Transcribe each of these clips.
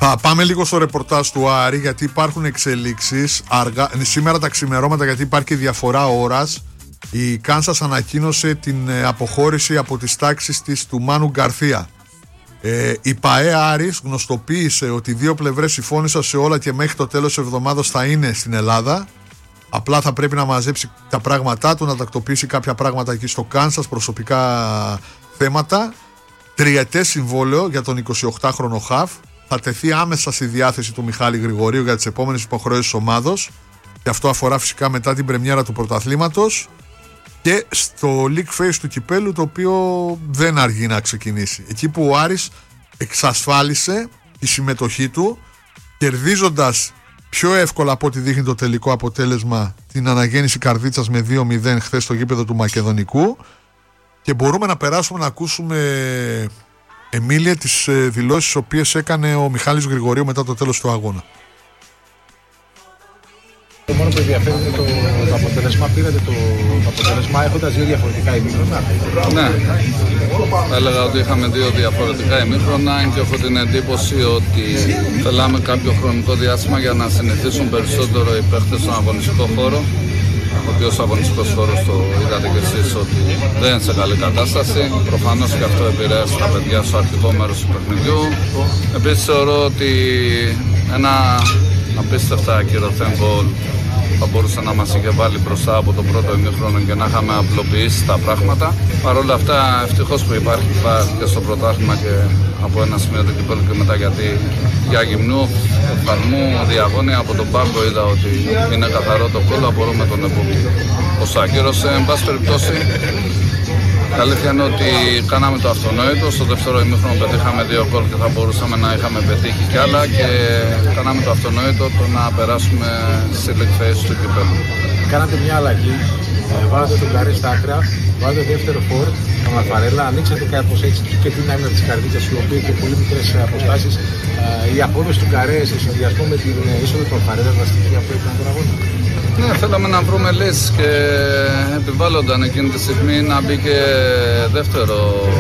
Θα πάμε λίγο στο ρεπορτάζ του Άρη, γιατί υπάρχουν εξελίξεις σήμερα τα ξημερώματα, γιατί υπάρχει διαφορά ώρας. Η Κάνσας ανακοίνωσε την αποχώρηση από τις τάξεις της του Μάνου Γκαρθία. Η ΠΑΕ Άρης γνωστοποίησε ότι οι δύο πλευρές συμφώνησαν σε όλα και μέχρι το τέλος της εβδομάδας θα είναι στην Ελλάδα. Απλά θα πρέπει να μαζέψει τα πράγματά του, να τακτοποιήσει κάποια πράγματα εκεί στο Κάνσας, προσωπικά θέματα. Τριετές συμβόλαιο για τον 28χρονο χαφ. Θα τεθεί άμεσα στη διάθεση του Μιχάλη Γρηγορίου για τις επόμενες υποχρεώσεις της ομάδος. Και αυτό αφορά φυσικά μετά την πρεμιέρα του πρωταθλήματος και στο League Phase του κυπέλου, το οποίο δεν αργεί να ξεκινήσει. Εκεί που ο Άρης εξασφάλισε τη συμμετοχή του, κερδίζοντας πιο εύκολα από ό,τι δείχνει το τελικό αποτέλεσμα την αναγέννηση Καρδίτσας με 2-0 χθες στο γήπεδο του Μακεδονικού. Και μπορούμε να περάσουμε να ακούσουμε, Εμίλια, τις δηλώσεις τις οποίες έκανε ο Μιχάλης Γρηγορίου μετά το τέλος του αγώνα. Το μόνο που ενδιαφέρει είναι το αποτέλεσμα. Πήρατε το αποτέλεσμα έχοντας δύο διαφορετικά ημίχρονα. Ναι, θα έλεγα ότι είχαμε δύο διαφορετικά ημίχρονα και έχω την εντύπωση ότι θέλαμε κάποιο χρονικό διάστημα για να συνηθίσουν περισσότερο οι παίχτες στον αγωνιστικό χώρο. Ο οποίος αγωνιστικός χώρος, το είδατε και εσείς, ότι δεν είναι σε καλή κατάσταση. Προφανώς και αυτό επηρέασε τα παιδιά στο αρχικό μέρος του παιχνιδιού. Επίσης θεωρώ ότι ένα απίστευτα ακυρωθέν γκολ θα μπορούσε να μας είχε βάλει μπροστά από το πρώτο ημίχρονο και να είχαμε απλοποιήσει τα πράγματα. Παρ' όλα αυτά, ευτυχώς που υπάρχει και στο πρωτάθλημα και από ένα σημείο του κυπέλλου και μετά, γιατί για Γυμνού, Οφθαλμού, Διαγώνια από τον πάγκο είδα ότι είναι καθαρό το γκολ, απορούμε τον επόμενο πώς ακύρωσε. Εν πάση περιπτώσει, η αλήθεια είναι ότι κάναμε το αυτονόητο. Στο δεύτερο ημίχρονο πετύχαμε δύο γκολ και θα μπορούσαμε να είχαμε πετύχει κι άλλα και κάναμε το αυτονόητο το να περάσουμε στη League Phase του κυπέλλου. Κάνατε μια αλλαγή, βάζετε τον Καρέ στα άκρα, βάζετε δεύτερο φόρ, τον Λαφαρέλα, ανοίξατε κάπως έτσι και την άμυνα της Καρδίτσας, η οποία και πολύ μικρές αποστάσεις. Η απόδοση του Καρέ σε συνδυασμό με την είσοδο του Λαφαρέλα, τα στοιχεία που έκαναν τον αγώνα. Ναι, θέλαμε να βρούμε λύσεις και επιβάλλονταν εκείνη τη στιγμή να μπει και δεύτερο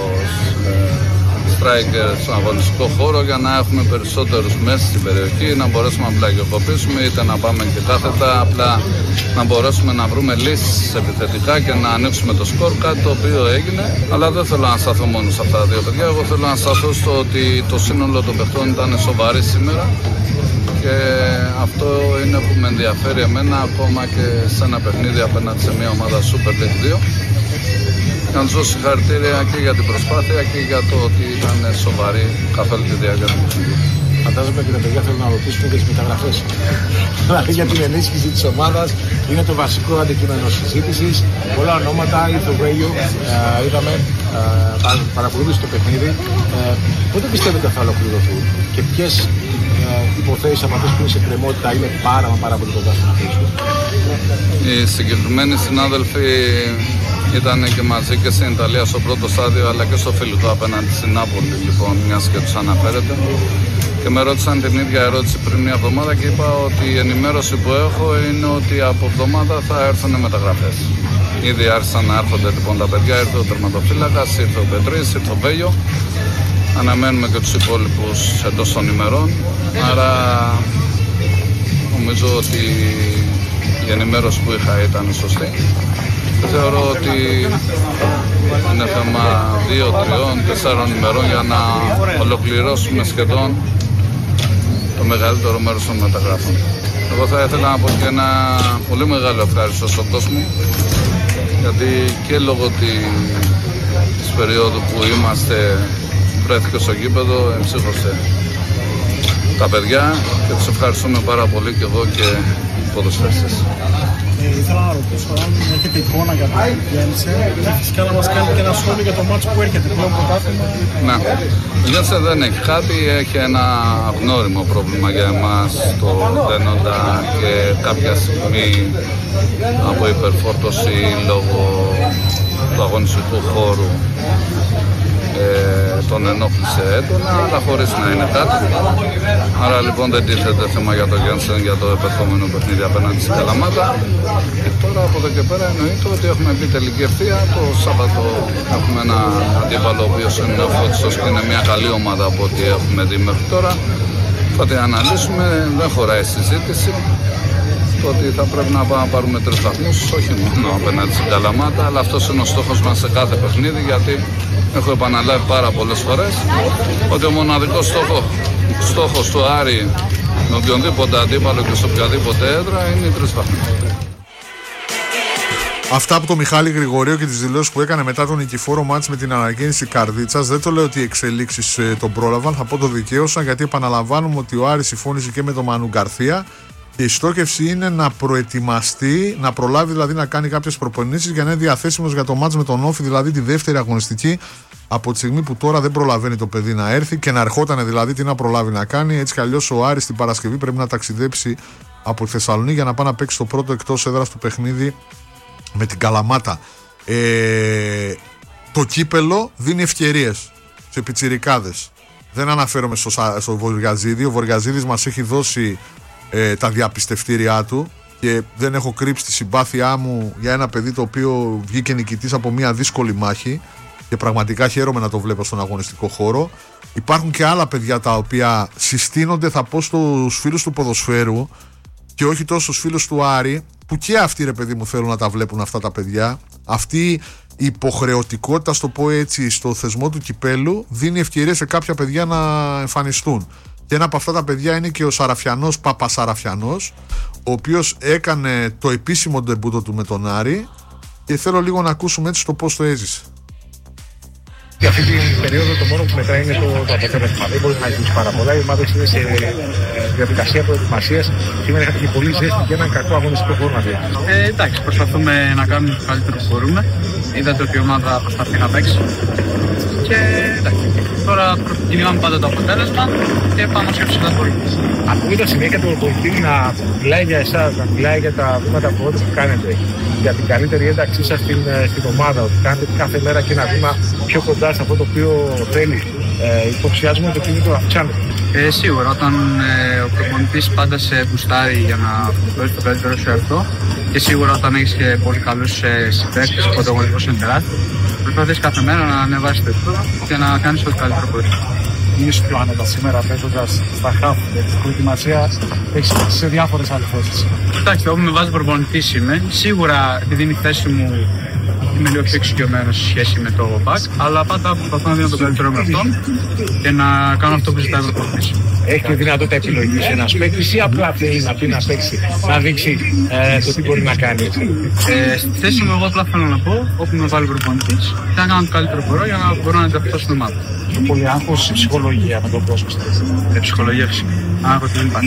striker στον αγωνιστικό χώρο για να έχουμε περισσότερους μέσα στην περιοχή, να μπορέσουμε να πλαγιοκοπήσουμε είτε να πάμε και κάθετα, απλά να μπορέσουμε να βρούμε λύσεις επιθετικά και να ανοίξουμε το σκορ, κάτι το οποίο έγινε. Αλλά δεν θέλω να σταθώ μόνο σε αυτά τα δύο παιδιά, εγώ θέλω να σταθώ στο ότι το σύνολο των παιχτών ήταν σοβαρή σήμερα. Και αυτό είναι που με ενδιαφέρει εμένα, ακόμα και σε ένα παιχνίδι απέναντι σε μια ομάδα Super League 2. Να τους δώσω συγχαρητήρια και για την προσπάθεια και για το ότι ήταν σοβαροί καθ' όλη τη διάρκεια του παιχνιδιού. Φαντάζομαι και τα παιδιά θέλουν να ρωτήσουν και τις μεταγραφές. Δηλαδή για την ενίσχυση της ομάδας είναι το βασικό αντικείμενο συζήτησης. Πολλά ονόματα, ήρθε ο Βέλιο, είδαμε, παρακολούθησε το παιχνίδι. Πότε πιστεύετε θα ολοκληρωθούν και ποιες υποθέσεις από αυτές που είναι σε κρεμότητα είναι πάρα πολύ κοντά στην αφήση? Οι συγκεκριμένοι συνάδελφοι ήταν και μαζί και στην Ιταλία στο πρώτο στάδιο, αλλά και στο φιλικό απέναντι στην Νάπολη, λοιπόν, μιας και τους αναφέρεται. Και με ρώτησαν την ίδια ερώτηση πριν μια εβδομάδα και είπα ότι η ενημέρωση που έχω είναι ότι από εβδομάδα θα έρθουν μεταγραφές. Ήδη άρχισαν να έρχονται λοιπόν τα παιδιά, ήρθε ο τερματοφύλακας, ήρθε ο Πετρής, ήρθε ο Βέλιο. Αναμένουμε και τους υπόλοιπους εντός των ημερών. Άρα νομίζω ότι η ενημέρωση που είχα ήταν σωστή. Θεωρώ ότι είναι θέμα 2, 3, 4 ημερών για να ολοκληρώσουμε σχεδόν το μεγαλύτερο μέρος των μεταγράφων. Εγώ θα ήθελα να πω και ένα πολύ μεγάλο ευχαριστώ στον κόσμο, γιατί και λόγω της περίοδου που είμαστε βρέθηκε στο γήπεδο, εμψύχωσε τα παιδιά και τους ευχαριστούμε πάρα πολύ και εγώ και οι ποδοσφαιριστές. Ήθελα να ρωτήσω αν έχετε εικόνα για το Γέννησε και φυσικά να μας κάνετε και ένα σχόλιο για το μάτσο που έρχεται πλέον πρωτάθλημα. Ναι, ο Γέννησε δεν έχει κάτι, έχει ένα γνώριμο πρόβλημα για εμάς, το δένοντα και κάποια στιγμή από υπερφόρτωση λόγω του αγωνιστικού χώρου τον ενόχλησε έντονα, αλλά χωρίς να είναι κάτι. Άρα λοιπόν δεν τίθεται θέμα για το Γένσεν για το επερχόμενο παιχνίδι απέναντι στην Καλαμάτα. Και τώρα από εδώ και πέρα εννοείται ότι έχουμε μπει τελική ευθεία. Το Σάββατο έχουμε ένα αντίπαλο ο οποίος είναι ο Φώτιστος και είναι μια καλή ομάδα από ό,τι έχουμε δει μέχρι τώρα. Θα την αναλύσουμε, δεν χωράει συζήτηση. Ότι θα πρέπει να πάμε να πάρουμε 3 βαθμούς, όχι μόνο απέναντι στην Καλαμάτα, αλλά αυτός είναι ο στόχος μας σε κάθε παιχνίδι, γιατί έχω επαναλάβει πάρα πολλές φορές ότι ο μοναδικός στόχος του Άρη με οποιονδήποτε αντίπαλο και σε οποιαδήποτε έδρα είναι οι 3 βαθμούς. Αυτά από τον Μιχάλη Γρηγορίου και τις δηλώσεις που έκανε μετά τον νικηφόρο μάτς με την ανακαίνιση Καρδίτσας. Δεν το λέω ότι οι εξελίξεις τον πρόλαβαν, θα πω το δικαίωσαν, γιατί επαναλαμβάνουμε ότι ο Άρης συμφώνησε και με τον Μανού Γκαρθία. Και η στόχευση είναι να προετοιμαστεί, να προλάβει δηλαδή να κάνει κάποιες προπονήσεις για να είναι διαθέσιμος για το μάτς με τον Όφη, δηλαδή τη δεύτερη αγωνιστική, από τη στιγμή που τώρα δεν προλαβαίνει το παιδί να έρθει και να ερχόταν δηλαδή τι να προλάβει να κάνει. Έτσι κι αλλιώς ο Άρης την Παρασκευή πρέπει να ταξιδέψει από τη Θεσσαλονίκη για να πάει να παίξει το πρώτο εκτός έδρας του παιχνίδι με την Καλαμάτα. Το κύπελο δίνει ευκαιρίες σε πιτσιρικάδες. Δεν αναφέρομαι στο Βορειαζίδη. Ο Βορειαζίδης μας έχει δώσει τα διαπιστευτήριά του και δεν έχω κρύψει τη συμπάθειά μου για ένα παιδί το οποίο βγήκε νικητής από μια δύσκολη μάχη και πραγματικά χαίρομαι να το βλέπω στον αγωνιστικό χώρο. Υπάρχουν και άλλα παιδιά τα οποία συστήνονται, θα πω, στους φίλους του ποδοσφαίρου και όχι τόσο στους φίλους του Άρη, που και αυτοί, ρε παιδί μου, θέλουν να τα βλέπουν αυτά τα παιδιά. Αυτή η υποχρεωτικότητα, στο πω έτσι, στο θεσμό του κυπέλου δίνει ευκαιρία σε κάποια παιδιά να εμφανιστούν. Και ένα από αυτά τα παιδιά είναι και ο Σαραφιανός, Παπασαραφιανός, ο οποίος έκανε το επίσημο ντεμπούτο του με τον Άρη και θέλω λίγο να ακούσουμε έτσι το πώς το έζησε. Και αυτή την περίοδο το μόνο που μετράει είναι το αποτέλεσμα. Δεν μπορεί να γίνει πάρα πολλά. Οι ομάδες είναι σε διαδικασία προετοιμασίας. Σήμερα είχατε και πολύ ζέστη και έναν κακό αγωνιστικό χώρο να διαχειριστεί. Εντάξει, προσπαθούμε να κάνουμε το καλύτερο που μπορούμε. Είδατε ότι η ομάδα προσπαθεί να παίξει. Και εντάξει, τώρα κυνηγάμε πάντα το αποτέλεσμα και πάμε όσο ψηλά μπορεί. Ακούγεται συνέχεια το πολιτή να μιλάει για εσάς, να μιλάει για τα βήματα που κάνετε, για την καλύτερη ένταξή σας στην ομάδα, ότι κάνετε κάθε μέρα και ένα βήμα πιο κοντά σε αυτό το οποίο θέλει. Υποψιάζουμε ότι το κίνητρο αυξάνεται. Σίγουρα, όταν ο προπονητής πάντα σε μπουστάρει για να δώσει το καλύτερο σου εαυτό και σίγουρα όταν έχεις και πολύ καλούς συμπαίκτες, ο πρωταγωνισμός είναι τεράστιο, προσπαθείς κάθε μέρα να ανεβάσεις το επίπεδο και να κάνεις ό,τι καλύτερο μπορείς. Νιώσου πιο άνετα σήμερα παίζοντας στα χαφ, γιατί η προετοιμασία έχει σε διάφορες άλλες θέσεις. Εντάξει, όπου με βάζει προπονητής είμαι, σίγουρα επειδή είναι η θέση μου είμαι λίγο πιο εξοικειωμένος σε σχέση με το back, αλλά πάντα προσπαθώ να δίνω το καλύτερο με αυτό και να κάνω αυτό που ζητάει ο προπονητής. Έχει τη δυνατότητα επιλογής ένας παίκτης ή απλά θέλει να πει να παίξει, να δείξει το τι μπορεί να κάνει? Στη θέση μου εγώ απλά θέλω να πω, όπου με βάλει ο προπονητής, και να κάνω το καλύτερο μπορώ για να μπορώ να ενταχθώ στην ομάδα. Πιο πολύ άγχος ή ψυχολογία με τον κόσμο? Ψυχολογία φυσικά. Άγχος δεν υπάρχει.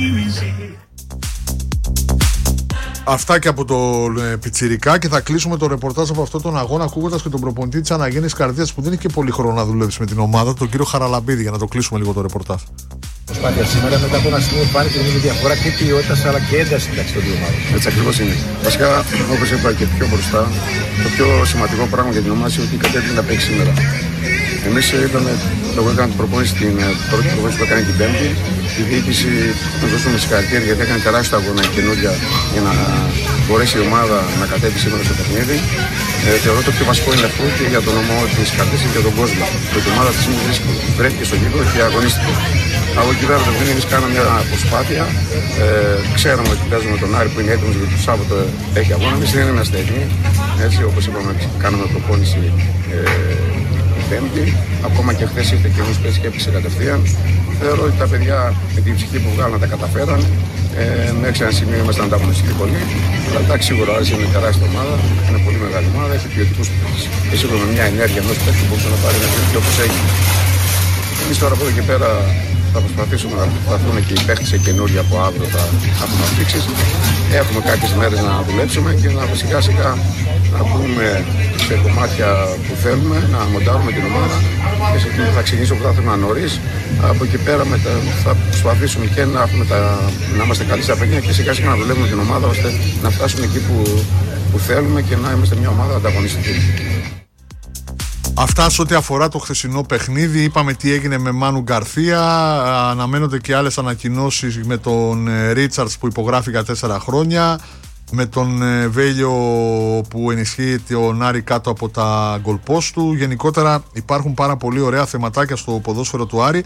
Αυτά και από τον Πιτσιρικά και θα κλείσουμε το ρεπορτάζ από αυτόν τον αγώνα ακούγοντας και τον προπονητή της αναγέννησης Καρδίας που δεν έχει και πολύ χρόνο να δουλεύει με την ομάδα, τον κύριο Χαραλαμπίδη, για να το κλείσουμε λίγο το ρεπορτάζ. Προσπάθεια σήμερα μετά από ένα σημείο φάνηκε ότι είναι διαφορά και ποιότητας αλλά και ένταση μεταξύ των δύο ομάδων. Έτσι ακριβώς είναι. Βασικά, όπως είπα και πιο μπροστά, το πιο σημαντικό πράγμα για την ομάδα είναι ότι κατέβηκε να παίξει σήμερα. Εμείς είδαμε, εγώ έκανα την προπόνηση, την πρώτη προπόνηση που έκανε την Πέμπτη. Η διοίκηση να δώσουμε συγχαρητήρια γιατί έκανε τεράστιο αγώνα καινούργια για να μπορέσει η ομάδα να κατέβει σήμερα στο παιχνίδι. Θεωρώ το πιο βασικό είναι αυτό και για τον ομό της Καρδίας και για τον κόσμο. Η ομάδα της βρέθηκε στο γήπεδο και αγωνίστηκε. Από εκεί πέρα το παιχνίδι εμείς κάναμε μια προσπάθεια. Ξέραμε ότι παίζουμε τον Άρη που είναι έτοιμος γιατί το Σάββατο έχει αγώνα. Εμείς δεν είμαστε έτοιμοι. Έτσι, όπως είπαμε, κάναμε προπόνηση Πέμπτη. Ακόμα και χθες ήρθε και εμείς πέσει και έπαιξε κατευθείαν. Θεωρώ ότι τα παιδιά με την ψυχή που βγάλαν τα καταφέραν. Μέχρι ένα σημείο ήμασταν ανταγωνιστικοί πολύ. Αλλά εντάξει, σίγουρα είναι μια τεράστια ομάδα. Είναι πολύ μεγάλη ομάδα. Έχει ποιοτικούς παίκτες. Και σίγουρα με μια ενέργεια ενός παίκτη που μπορούσε να πάρει ένα τέτοιο όπως έγινε. Εμείς τώρα από εδώ και πέρα θα προσπαθήσουμε να προσπαθούμε και οι παίκτες καινούργια από αύριο θα έχουμε αφήξεις. Έχουμε κάποιες μέρες να δουλέψουμε και να σιγά σιγά να μπούμε σε κομμάτια που θέλουμε, να μοντάρουμε την ομάδα και σε εκείνο θα ξεκινήσει το πρωτάθλημα νωρίς. Από εκεί πέρα θα προσπαθήσουμε και να είμαστε καλοί στα παιχνίδια και σιγά σιγά να δουλεύουμε την ομάδα ώστε να φτάσουμε εκεί που θέλουμε και να είμαστε μια ομάδα ανταγωνιστική. Αυτά σε ό,τι αφορά το χθεσινό παιχνίδι. Είπαμε τι έγινε με Μάνου Γκαρθία. Αναμένονται και άλλες ανακοινώσεις με τον Ρίτσαρτς που υπογράφει για 4 χρόνια. Με τον Βέλιο που ενισχύει τον Άρη κάτω από τα γκολ post του. Γενικότερα υπάρχουν πάρα πολύ ωραία θεματάκια στο ποδόσφαιρο του Άρη.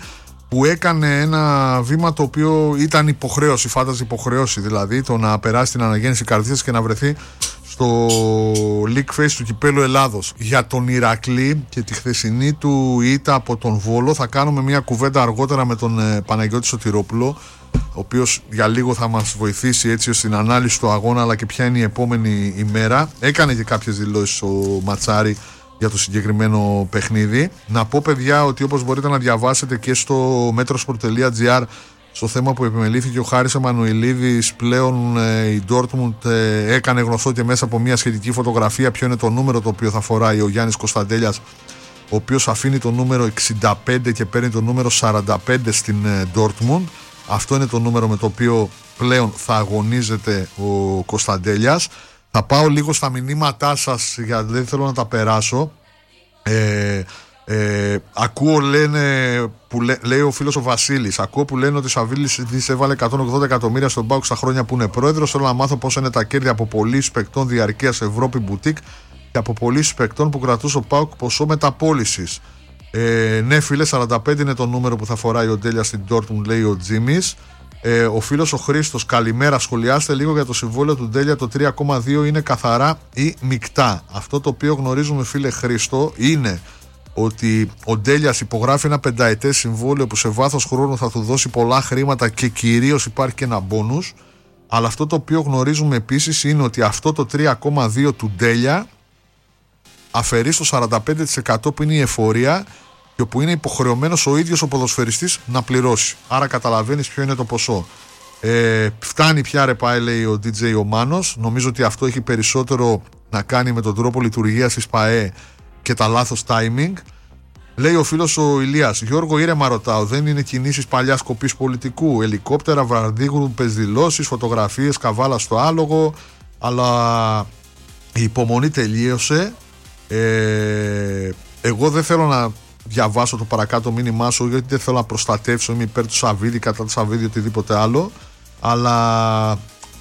που έκανε ένα βήμα το οποίο ήταν υποχρέωση, φάνταζε υποχρέωση, δηλαδή το να περάσει την αναγέννηση καρδιάς και να βρεθεί στο League Phase του Κυπέλλου Ελλάδος. Για τον Ηρακλή και τη χθεσινή του ήττα από τον Βόλο θα κάνουμε μια κουβέντα αργότερα με τον Παναγιώτη Σωτηρόπουλο, ο οποίος για λίγο θα μας βοηθήσει έτσι στην ανάλυση του αγώνα, αλλά και ποια είναι η επόμενη ημέρα. Έκανε και κάποιες δηλώσεις ο Ματσάρη για το συγκεκριμένο παιχνίδι. Να πω, παιδιά, ότι όπως μπορείτε να διαβάσετε και στο metrosport.gr, στο θέμα που επιμελήθηκε ο Χάρης Εμμανουηλίδης, πλέον η Dortmund έκανε γνωστό και μέσα από μια σχετική φωτογραφία ποιο είναι το νούμερο το οποίο θα φοράει ο Γιάννης Κωνσταντέλιας, ο οποίος αφήνει το νούμερο 65 και παίρνει το νούμερο 45 στην Dortmund. Αυτό είναι το νούμερο με το οποίο πλέον θα αγωνίζεται ο Κωνσταντέλιας. Θα πάω λίγο στα μηνύματά σας, γιατί δεν θέλω να τα περάσω. Ακούω, λέει ο φίλος ο Βασίλης, ακούω που λένε ότι ο Σαββίδης έβαλε 180 εκατομμύρια στον ΠΑΟΚ στα χρόνια που είναι πρόεδρος. Θέλω να μάθω πώς είναι τα κέρδη από πωλήσεις παικτών διαρκείας Ευρώπη μπουτίκ και από πωλήσεις παικτών που κρατούσε ο ΠΑΟΚ ποσό μεταπώλησης. Ναι, φίλε, 45 είναι το νούμερο που θα φοράει ο Ντέλια στην Dortmund, λέει ο Τζίμις. Ο φίλος ο Χρήστος, καλημέρα. Σχολιάστε λίγο για το συμβόλαιο του Ντέλια. Το 3,2 είναι καθαρά ή μεικτά? Αυτό το οποίο γνωρίζουμε, φίλε Χρήστο, είναι ότι ο Ντέλιας υπογράφει ένα 5ετές συμβόλαιο που σε βάθος χρόνου θα του δώσει πολλά χρήματα και κυρίως υπάρχει και ένα μπόνους. Αλλά αυτό το οποίο γνωρίζουμε επίσης είναι ότι αυτό το 3,2 του Ντέλια αφαιρεί στο 45% που είναι η εφορία και όπου είναι υποχρεωμένος ο ίδιος ο ποδοσφαιριστής να πληρώσει. Άρα καταλαβαίνεις ποιο είναι το ποσό. Φτάνει πια, ρε πάει, λέει ο DJ ο Μάνος. Νομίζω ότι αυτό έχει περισσότερο να κάνει με τον τρόπο λειτουργίας της ΠΑΕ και τα λάθος timing. Λέει ο φίλος ο Ηλίας, Γιώργο, ήρεμα ρωτάω, δεν είναι κινήσεις παλιάς κοπής πολιτικού? Ελικόπτερα, βραδίγρουπες δηλώσεις, φωτογραφίες, καβάλα στο άλογο, αλλά η υπομονή τελείωσε. Εγώ δεν θέλω να διαβάσω το παρακάτω μήνυμά σου, γιατί δεν θέλω να προστατεύσω, είμαι υπέρ του Σαββίδη, κατά του Σαββίδη, οτιδήποτε άλλο, αλλά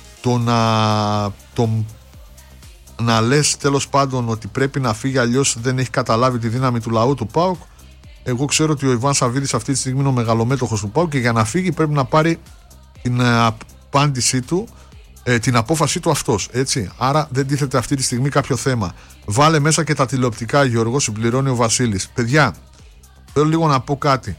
να λες τέλος πάντων ότι πρέπει να φύγει, αλλιώς δεν έχει καταλάβει τη δύναμη του λαού του ΠΑΟΚ. Εγώ ξέρω ότι ο Ιβάν Σαββίδης αυτή τη στιγμή είναι ο μεγαλομέτωχος του ΠΑΟΚ και για να φύγει πρέπει να πάρει την απάντησή του, την απόφασή του αυτός, έτσι. Άρα δεν τίθεται αυτή τη στιγμή κάποιο θέμα. Βάλε μέσα και τα τηλεοπτικά, Γιώργο, συμπληρώνει ο Βασίλης. Παιδιά, θέλω λίγο να πω κάτι.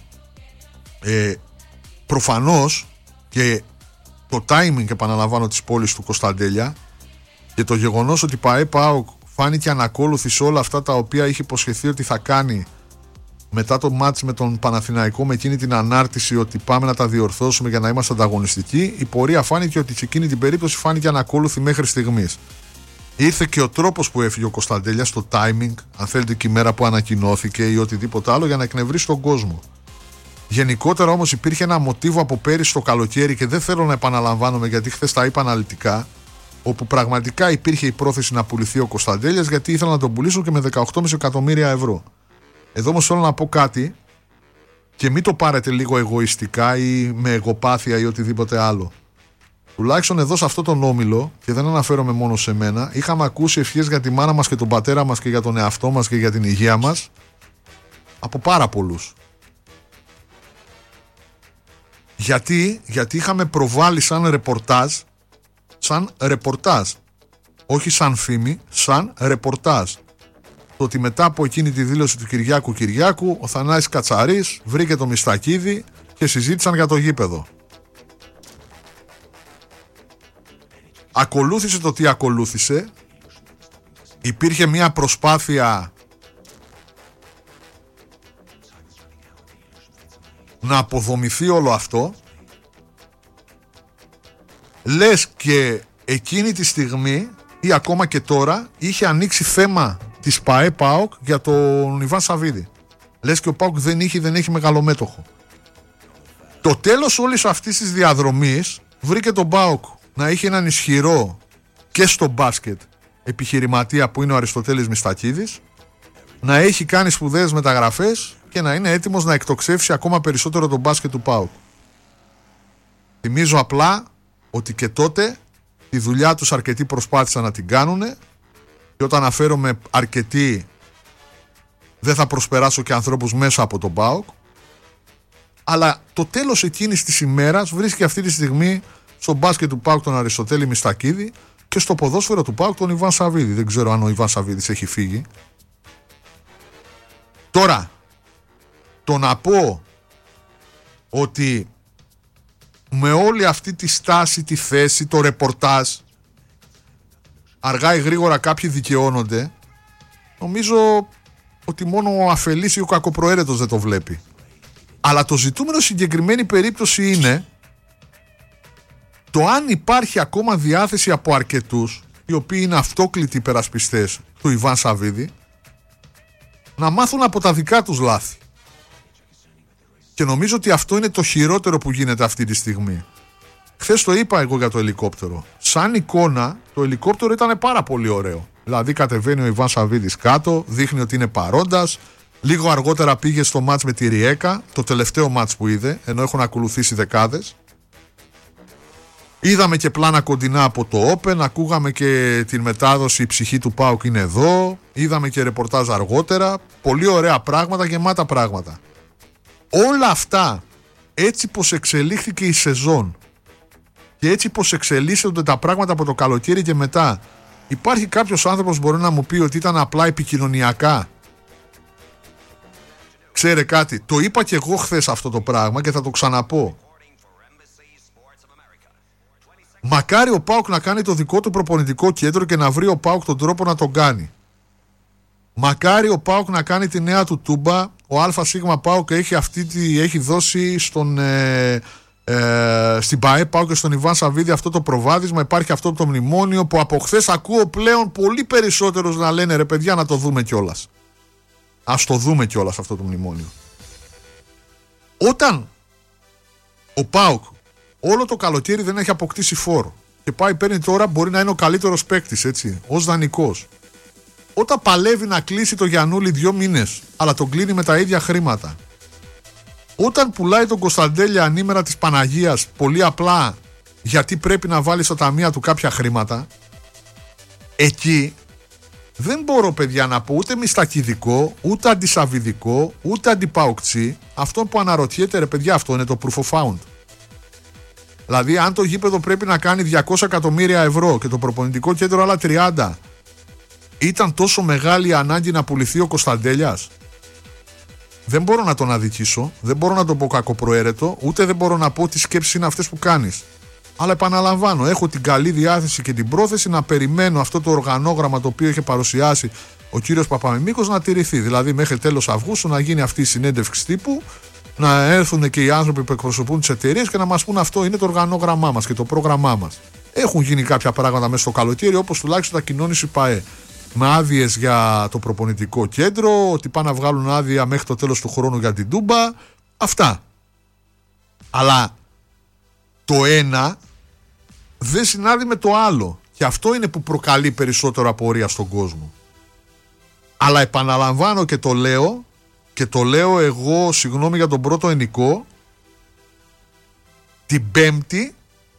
Προφανώς και το timing, επαναλαμβάνω, της πόλης του Κωνσταντέλια και το γεγονός ότι ΠΑΟΚ φάνηκε ανακόλουθη σε όλα αυτά τα οποία είχε υποσχεθεί ότι θα κάνει μετά το μάτς με τον Παναθηναϊκό, με εκείνη την ανάρτηση ότι πάμε να τα διορθώσουμε για να είμαστε ανταγωνιστικοί, η πορεία φάνηκε ότι σε εκείνη την περίπτωση φάνηκε ανακόλουθη μέχρι στιγμής. Ήρθε και ο τρόπος που έφυγε ο Κωνσταντέλιας, το timing, αν θέλετε, και η μέρα που ανακοινώθηκε ή οτιδήποτε άλλο, για να εκνευρίσει τον κόσμο. Γενικότερα όμως υπήρχε ένα μοτίβο από πέρυσι το καλοκαίρι και δεν θέλω να επαναλαμβάνομαι γιατί χθες τα είπα αναλυτικά, όπου πραγματικά υπήρχε η πρόθεση να πουληθεί ο Κωνσταντέλιας γιατί ήθελαν να τον πουλήσουν και με 18,5 εκατομμύρια ευρώ. Εδώ όμως θέλω να πω κάτι και μην το πάρετε λίγο εγωιστικά ή με εγωπάθεια ή οτιδήποτε άλλο. Τουλάχιστον εδώ σε αυτό τον όμιλο, και δεν αναφέρομαι μόνο σε μένα, είχαμε ακούσει ευχές για τη μάνα μας και τον πατέρα μας και για τον εαυτό μας και για την υγεία μας από πάρα πολλούς. Γιατί είχαμε προβάλει σαν ρεπορτάζ, όχι σαν φήμη, σαν ρεπορτάζ, το ότι μετά από εκείνη τη δήλωση του Κυριάκου, ο Θανάσης Κατσαρής βρήκε το Μιστακίδη και συζήτησαν για το γήπεδο. Ακολούθησε το τι ακολούθησε. Υπήρχε μια προσπάθεια να αποδομηθεί όλο αυτό. Λες και εκείνη τη στιγμή ή ακόμα και τώρα είχε ανοίξει θέμα της ΠΑΕ-ΠΑΟΚ για τον Ιβάν Σαββίδη. Λες και ο ΠΑΟΚ δεν έχει μεγαλομέτωχο. Το τέλος όλης αυτής της διαδρομής βρήκε τον ΠΑΟΚ να έχει έναν ισχυρό και στο μπάσκετ επιχειρηματία που είναι ο Αριστοτέλης Μιστακίδης, να έχει κάνει σπουδαίες μεταγραφές και να είναι έτοιμος να εκτοξεύσει ακόμα περισσότερο τον μπάσκετ του ΠΑΟΚ. Θυμίζω απλά ότι και τότε τη δουλειά τους αρκετοί προσπάθησαν να την κάνουν, και όταν αναφέρομαι αρκετοί δεν θα προσπεράσω και ανθρώπους μέσα από τον ΠΑΟΚ. Αλλά το τέλος εκείνης της ημέρας βρίσκει αυτή τη στιγμή στο μπάσκετ του ΠΑΟΚ τον Αριστοτέλη Μιστακίδη και στο ποδόσφαιρο του ΠΑΟΚ τον Ιβάν Σαββίδη. Δεν ξέρω αν ο Ιβάν Σαββίδης έχει φύγει. Τώρα, το να πω ότι με όλη αυτή τη στάση, τη θέση, το ρεπορτάζ, αργά ή γρήγορα κάποιοι δικαιώνονται, νομίζω ότι μόνο ο αφελής ή ο κακοπροαίρετος δεν το βλέπει. Αλλά το ζητούμενο συγκεκριμένη περίπτωση είναι το αν υπάρχει ακόμα διάθεση από αρκετούς, οι οποίοι είναι αυτόκλητοι υπερασπιστές του Ιβάν Σαββίδη, να μάθουν από τα δικά τους λάθη. Και νομίζω ότι αυτό είναι το χειρότερο που γίνεται αυτή τη στιγμή. Χθες το είπα εγώ για το ελικόπτερο. Σαν εικόνα, το ελικόπτερο ήταν πάρα πολύ ωραίο. Δηλαδή κατεβαίνει ο Ιβάν Σαββίδης κάτω, δείχνει ότι είναι παρόντας. Λίγο αργότερα πήγε στο μάτς με τη Ριέκα, το τελευταίο μάτς που είδε, ενώ έχουν ακολουθήσει δεκάδες. Είδαμε και πλάνα κοντινά από το Open, ακούγαμε και την μετάδοση «Η ψυχή του ΠΑΟΚ είναι εδώ», είδαμε και ρεπορτάζ αργότερα, πολύ ωραία πράγματα, γεμάτα πράγματα. Όλα αυτά, έτσι πως εξελίχθηκε η σεζόν και έτσι πως εξελίσσονται τα πράγματα από το καλοκαίρι και μετά, υπάρχει κάποιος άνθρωπος που μπορεί να μου πει ότι ήταν απλά επικοινωνιακά? Ξέρε κάτι, το είπα και εγώ χθες αυτό το πράγμα και θα το ξαναπώ. Μακάρι ο ΠΑΟΚ να κάνει το δικό του προπονητικό κέντρο και να βρει ο ΠΑΟΚ τον τρόπο να τον κάνει. Μακάρι ο ΠΑΟΚ να κάνει τη νέα του τούμπα. Ο ΑΣ ΠΑΟΚ έχει δώσει στην ΠΑΕ ΠΑΟΚ και στον Ιβάν Σαββίδη αυτό το προβάδισμα. Υπάρχει αυτό το μνημόνιο που από χθες ακούω πλέον πολύ περισσότερους να λένε ρε παιδιά να το δούμε κιόλας. Ας το δούμε κιόλας αυτό το μνημόνιο. Όταν ο ΠΑΟΚ όλο το καλοκαίρι δεν έχει αποκτήσει φόρο και πάει παίρνει τώρα, μπορεί να είναι ο καλύτερος παίκτης, έτσι, ως δανεικός. Όταν παλεύει να κλείσει το Γιαννούλη 2 μήνες, αλλά τον κλείνει με τα ίδια χρήματα. Όταν πουλάει τον Κωνσταντέλια ανήμερα της Παναγίας, πολύ απλά γιατί πρέπει να βάλει στα ταμεία του κάποια χρήματα, εκεί δεν μπορώ παιδιά να πω ούτε μιστακιδικό, ούτε αντισαβιδικό, ούτε αντιπαοκτσί. Αυτό που αναρωτιέται ρε παιδιά, αυτό είναι το proof of found. Δηλαδή αν το γήπεδο πρέπει να κάνει 200 εκατομμύρια ευρώ και το προπονητικό κέντρο άλλα 30, ήταν τόσο μεγάλη η ανάγκη να πουληθεί ο Κωνσταντέλιας? Δεν μπορώ να τον αδικήσω, δεν μπορώ να τον πω κακοπροαίρετο, ούτε δεν μπορώ να πω τι σκέψεις είναι αυτές που κάνεις. Αλλά επαναλαμβάνω, έχω την καλή διάθεση και την πρόθεση να περιμένω αυτό το οργανόγραμμα το οποίο είχε παρουσιάσει ο κύριος Παπαμιμίκος να τηρηθεί. Δηλαδή μέχρι τέλος Αυγούστου να γίνει αυτή η συνέντευξη τύπου, να έρθουν και οι άνθρωποι που εκπροσωπούν τις εταιρείες και να μας πούν αυτό είναι το οργανόγραμμά μας και το πρόγραμμά μας. Έχουν γίνει κάποια πράγματα μέσα στο καλοκαίρι, όπως τουλάχιστον τα κοινώνησε η ΠΑΕ. Με άδειες για το προπονητικό κέντρο, ότι πάνε να βγάλουν άδεια μέχρι το τέλος του χρόνου για την Τούμπα. Αυτά. Αλλά το ένα δεν συνάδει με το άλλο. Και αυτό είναι που προκαλεί περισσότερο απορία στον κόσμο. Αλλά επαναλαμβάνω και το λέω εγώ, συγγνώμη για τον πρώτο ενικό, την Πέμπτη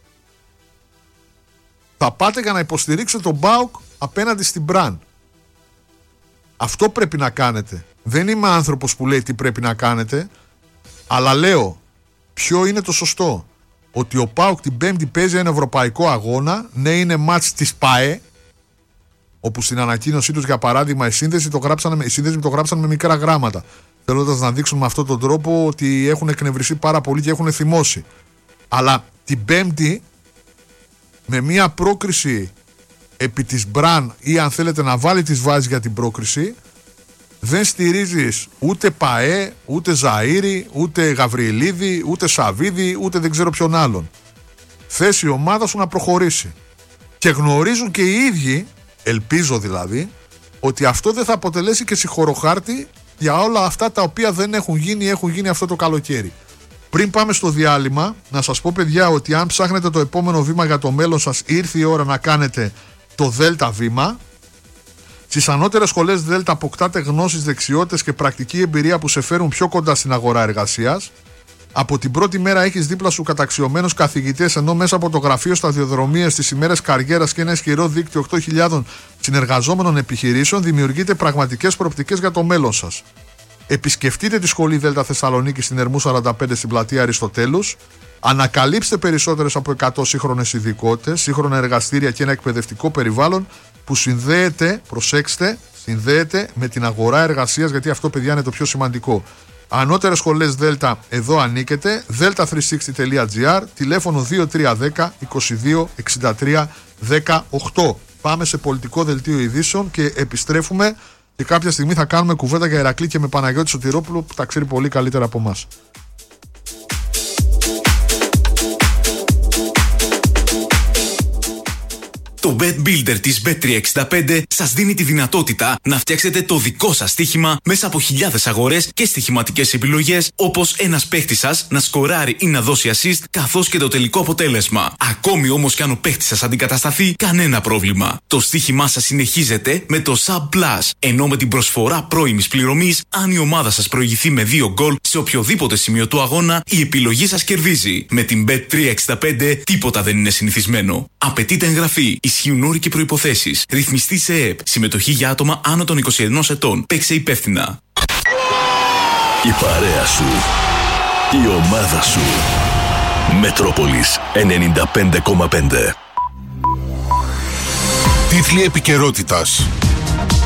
θα πάτε για να υποστηρίξετε τον ΠΑΟΚ απέναντι στην Μπραν. Αυτό πρέπει να κάνετε. Δεν είμαι άνθρωπος που λέει τι πρέπει να κάνετε, αλλά λέω ποιο είναι το σωστό. Ότι ο ΠΑΟΚ την Πέμπτη παίζει ένα ευρωπαϊκό αγώνα, ναι είναι μάτς της ΠΑΕ, όπου στην ανακοίνωσή τους για παράδειγμα οι σύνδεσμοι το γράψαν με μικρά γράμματα, θέλοντας να δείξουν με αυτόν τον τρόπο ότι έχουν εκνευριστεί πάρα πολύ και έχουν θυμώσει. Αλλά την Πέμπτη με μια πρόκριση επί της Μπραν ή αν θέλετε να βάλει τις βάσεις για την πρόκριση, δεν στηρίζεις ούτε ΠΑΕ, ούτε Ζαΐρη, ούτε Γαβριελίδη, ούτε Σαββίδη, ούτε δεν ξέρω ποιον άλλον. Θες η ομάδα σου να προχωρήσει. Και γνωρίζουν και οι ίδιοι, ελπίζω δηλαδή, ότι αυτό δεν θα αποτελέσει και συγχωροχάρτη για όλα αυτά τα οποία δεν έχουν γίνει αυτό το καλοκαίρι. Πριν πάμε στο διάλειμμα, να σας πω παιδιά ότι αν ψάχνετε το επόμενο βήμα για το μέλλον σας, ήρθε η ώρα να κάνετε το Δέλτα βήμα. Στις ανώτερες σχολές Δέλτα αποκτάτε γνώσεις, δεξιότητες και πρακτική εμπειρία που σε φέρουν πιο κοντά στην αγορά εργασίας. Από την πρώτη μέρα έχεις δίπλα σου καταξιωμένους καθηγητές, ενώ μέσα από το γραφείο σταδιοδρομίες, τις ημέρες καριέρας και ένα ισχυρό δίκτυο 8.000 συνεργαζόμενων επιχειρήσεων δημιουργείτε πραγματικές προοπτικές για το μέλλον σας. Επισκεφτείτε τη σχολή Δέλτα Θεσσαλονίκη στην Ερμού 45 στην πλατεία Αριστοτέλους. Ανακαλύψτε περισσότερες από 100 σύγχρονες ειδικότητες, σύγχρονα εργαστήρια και ένα εκπαιδευτικό περιβάλλον που συνδέεται, προσέξτε, συνδέεται με την αγορά εργασίας, γιατί αυτό, παιδιά, είναι το πιο σημαντικό. Ανώτερες σχολές Δέλτα, εδώ ανήκετε. delta360.gr, τηλέφωνο 2310 22 63 18. Πάμε σε πολιτικό δελτίο ειδήσεων και επιστρέφουμε και κάποια στιγμή θα κάνουμε κουβέντα για Ηρακλή και με Παναγιώτη Σωτηρόπουλο που τα ξέρει πολύ καλύτερα από εμάς. Το Bet Builder της Bet365 σας δίνει τη δυνατότητα να φτιάξετε το δικό σας στοίχημα μέσα από χιλιάδες αγορές και στοιχηματικές επιλογές, όπως ένας παίχτης σας να σκοράρει ή να δώσει assist, καθώς και το τελικό αποτέλεσμα. Ακόμη όμως κι αν ο παίχτης σας αντικατασταθεί, κανένα πρόβλημα. Το στοίχημά σας συνεχίζεται με το Sub Plus, ενώ με την προσφορά πρώιμης πληρωμής, αν η ομάδα σας προηγηθεί με 2 γκολ σε οποιοδήποτε σημείο του αγώνα, η επιλογή σας κερδίζει. Με την Bet365 τίποτα δεν είναι συνηθισμένο. Απαιτείται εγγραφή. Ισχύουν όροι και προϋποθέσεις. Ρυθμιστή σε ΕΕΠ. Συμμετοχή για άτομα άνω των 21 ετών. Παίξε υπεύθυνα. Η παρέα σου. Η ομάδα σου. Μετρόπολης 95,5. Τίτλοι επικαιρότητας.